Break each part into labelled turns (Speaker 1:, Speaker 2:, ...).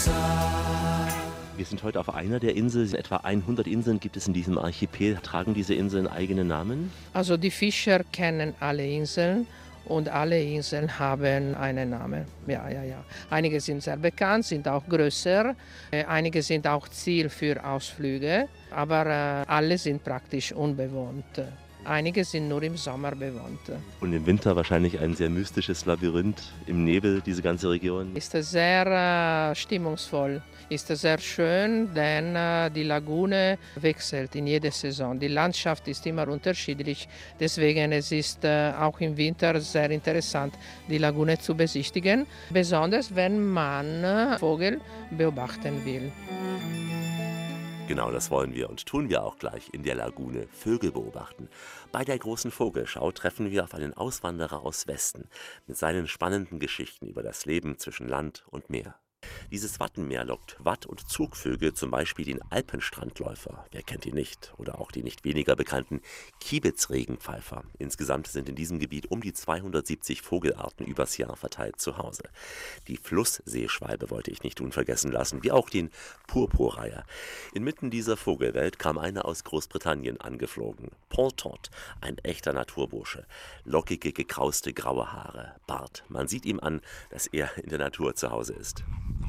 Speaker 1: Wir sind heute auf einer der Inseln. Etwa 100 Inseln gibt es in diesem Archipel. Tragen diese Inseln eigene Namen?
Speaker 2: Also die Fischer kennen alle Inseln und alle Inseln haben einen Namen. Ja. Einige sind sehr bekannt, sind auch größer. Einige sind auch Ziel für Ausflüge, aber alle sind praktisch unbewohnt. Einige sind nur im Sommer bewohnt.
Speaker 1: Und im Winter wahrscheinlich ein sehr mystisches Labyrinth im Nebel, diese ganze Region?
Speaker 2: Ist sehr stimmungsvoll, ist sehr schön, denn die Lagune wechselt in jeder Saison. Die Landschaft ist immer unterschiedlich, deswegen es ist auch im Winter sehr interessant, die Lagune zu besichtigen, besonders wenn man Vogel beobachten will.
Speaker 1: Genau, das wollen wir und tun wir auch gleich in der Lagune Vögel beobachten. Bei der großen Vogelschau treffen wir auf einen Auswanderer aus Westen mit seinen spannenden Geschichten über das Leben zwischen Land und Meer. Dieses Wattenmeer lockt Watt- und Zugvögel, zum Beispiel den Alpenstrandläufer, wer kennt ihn nicht, oder auch die nicht weniger bekannten Kiebitzregenpfeifer. Insgesamt sind in diesem Gebiet um die 270 Vogelarten übers Jahr verteilt zu Hause. Die Flussseeschwalbe wollte ich nicht unvergessen lassen, wie auch den Purpurreiher. Inmitten dieser Vogelwelt kam einer aus Großbritannien angeflogen. Paul Todd, ein echter Naturbursche. Lockige, gekrauste graue Haare, Bart. Man sieht ihm an, dass er in der Natur zu Hause ist.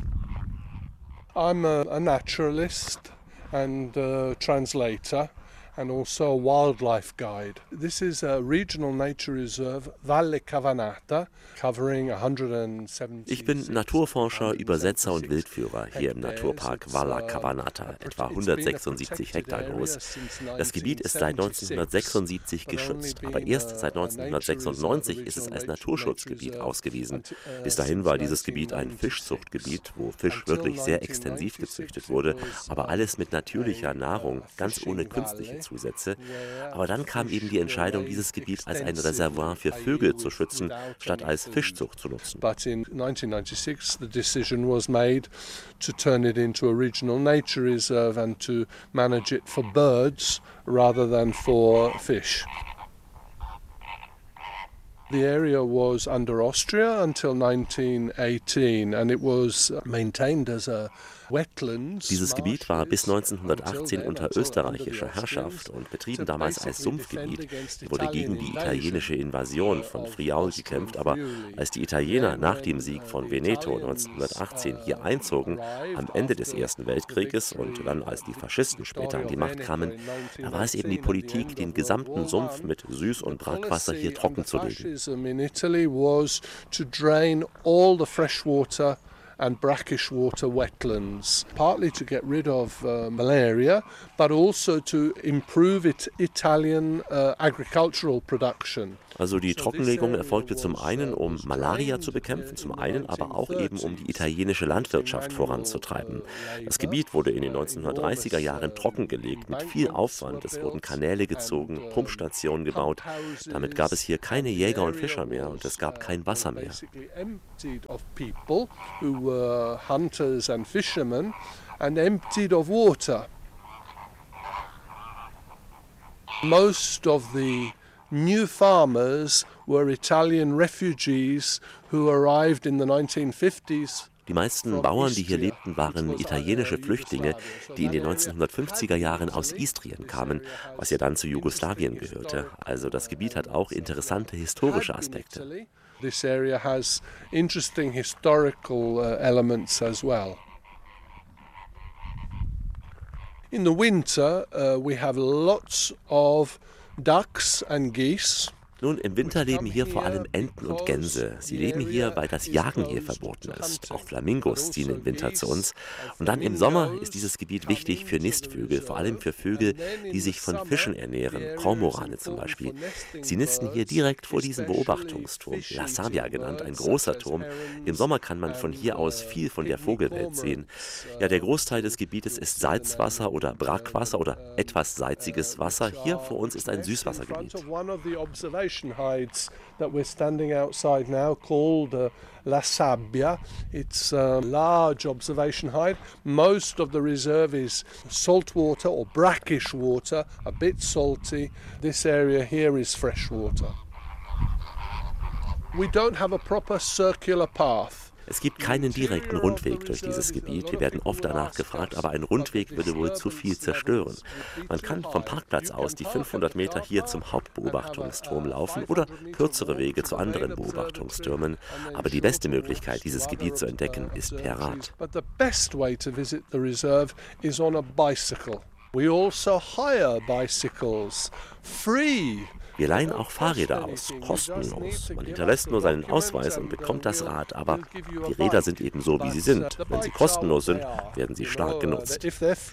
Speaker 3: I'm a naturalist and a translator and also a wildlife guide. This is a regional nature reserve, Valle Cavanata, covering 170.
Speaker 1: Ich bin Naturforscher, Übersetzer und Wildführer hier im Naturpark Valle Cavanata, etwa 176 Hektar groß. Das Gebiet ist seit 1976 geschützt, aber erst seit 1996 ist es als Naturschutzgebiet ausgewiesen. Bis dahin war dieses Gebiet ein Fischzuchtgebiet, wo Fisch wirklich sehr extensiv gezüchtet wurde, aber alles mit natürlicher Nahrung, ganz ohne künstliche Zusätze. Aber dann kam eben die Entscheidung, dieses Gebiet als ein Reservoir für Vögel zu schützen, statt als Fischzucht zu nutzen.
Speaker 3: But in 1996 the decision was made to turn it into a regional nature reserve and to manage it for birds rather than for fish. The area was under Austria until 1918 and it was maintained as a wetlands.
Speaker 1: Dieses Gebiet war bis 1918 unter österreichischer Herrschaft und betrieben damals als Sumpfgebiet. Es wurde gegen die italienische Invasion von Friaul gekämpft, aber als die Italiener nach dem Sieg von Veneto 1918 hier einzogen, am Ende des Ersten Weltkrieges und dann als die Faschisten später an die Macht kamen, da war es eben die Politik, den gesamten Sumpf mit Süß- und Brackwasser hier trocken zu legen.
Speaker 3: In Italy was to drain all the freshwater and brackish water wetlands, partly to get rid of malaria, but also to improve Italian agricultural production.
Speaker 1: Also die Trockenlegung erfolgte zum einen, um Malaria zu bekämpfen, zum einen aber auch eben, um die italienische Landwirtschaft voranzutreiben. Das Gebiet wurde in den 1930er Jahren trockengelegt, mit viel Aufwand. Es wurden Kanäle gezogen, Pumpstationen gebaut. Damit gab es hier keine Jäger und Fischer mehr und es gab kein Wasser mehr.
Speaker 3: Hunters and fishermen and emptied of water. Most of the new farmers were Italian refugees who arrived in the 1950s.
Speaker 1: Die meisten Bauern, die hier lebten, waren italienische Flüchtlinge, die in den 1950er Jahren aus Istrien kamen, was ja dann zu Jugoslawien gehörte. Also das Gebiet hat auch interessante historische Aspekte.
Speaker 3: This area has interesting historical elements as well. In the winter, we have lots of ducks and geese.
Speaker 1: Nun, im Winter leben hier vor allem Enten und Gänse. Sie leben hier, weil das Jagen hier verboten ist. Auch Flamingos ziehen im Winter zu uns. Und dann im Sommer ist dieses Gebiet wichtig für Nistvögel, vor allem für Vögel, die sich von Fischen ernähren, Kormorane zum Beispiel. Sie nisten hier direkt vor diesem Beobachtungsturm, La Sabbia genannt, ein großer Turm. Im Sommer kann man von hier aus viel von der Vogelwelt sehen. Ja, der Großteil des Gebietes ist Salzwasser oder Brackwasser oder etwas salziges Wasser. Hier vor uns ist ein Süßwassergebiet.
Speaker 3: Hides that we're standing outside now called La Sabbia. It's a large observation hide. Most of the reserve is saltwater or brackish water, a bit salty. This area here is fresh water. We don't have a proper circular path.
Speaker 1: Es gibt keinen direkten Rundweg durch dieses Gebiet. Wir werden oft danach gefragt, aber ein Rundweg würde wohl zu viel zerstören. Man kann vom Parkplatz aus die 500 Meter hier zum Hauptbeobachtungsturm laufen oder kürzere Wege zu anderen Beobachtungstürmen. Aber die beste Möglichkeit, dieses Gebiet zu entdecken, ist per Rad.
Speaker 3: We also hire bicycles free.
Speaker 1: Wir leihen auch Fahrräder aus, kostenlos. Man hinterlässt nur seinen Ausweis und bekommt das Rad, aber die Räder sind eben so, wie sie sind. Wenn sie kostenlos sind, werden sie stark genutzt.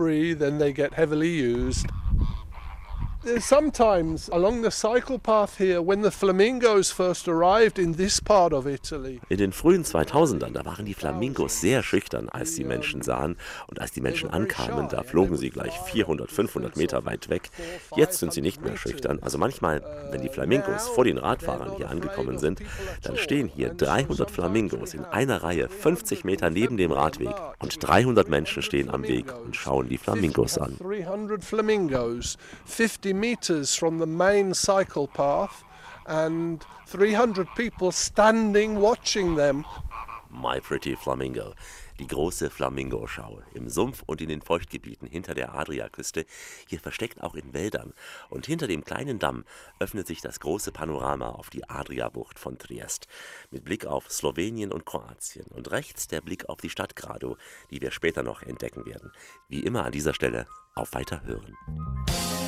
Speaker 3: Sometimes along the cycle path here, when the flamingos first arrived in this part of Italy.
Speaker 1: In den frühen 2000ern, da waren die Flamingos sehr schüchtern, als die Menschen sahen. Und als die Menschen ankamen, da flogen sie gleich 400, 500 Meter weit weg. Jetzt sind sie nicht mehr schüchtern. Also manchmal, wenn die Flamingos vor den Radfahrern hier angekommen sind, dann stehen hier 300 Flamingos in einer Reihe, 50 Meter neben dem Radweg. Und 300 Menschen stehen am Weg und schauen die Flamingos an.
Speaker 3: 300 flamingos, 50 meters from the main cycle path and 300 people standing watching them.
Speaker 1: My Pretty Flamingo. Die große Flamingoschau im Sumpf und in den Feuchtgebieten hinter der Adriaküste, hier versteckt auch in Wäldern. Und hinter dem kleinen Damm öffnet sich das große Panorama auf die Adriabucht von Triest. Mit Blick auf Slowenien und Kroatien und rechts der Blick auf die Stadt Grado, die wir später noch entdecken werden. Wie immer an dieser Stelle auf Weiterhören.